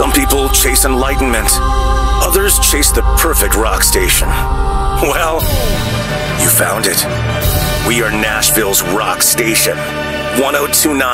Some people chase enlightenment. Others chase the perfect rock station. Well, you found it. We are Nashville's rock station. 1029